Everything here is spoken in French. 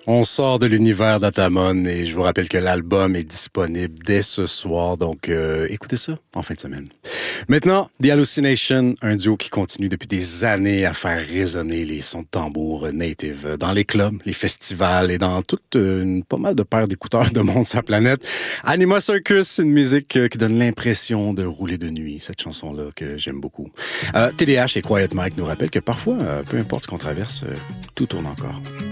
On sort de l'univers d'Atamon et je vous rappelle que l'album est disponible dès ce soir, donc écoutez ça en fin de semaine. Maintenant, The Hallucination, un duo qui continue depuis des années à faire résonner les sons de tambour native dans les clubs, les festivals et dans toute pas mal de paires d'écouteurs de monde sur la planète. Anima Circus, une musique qui donne l'impression de rouler de nuit, cette chanson-là que j'aime beaucoup. TDH et Quiet Mike nous rappellent que parfois, peu importe ce qu'on traverse, tout tourne encore.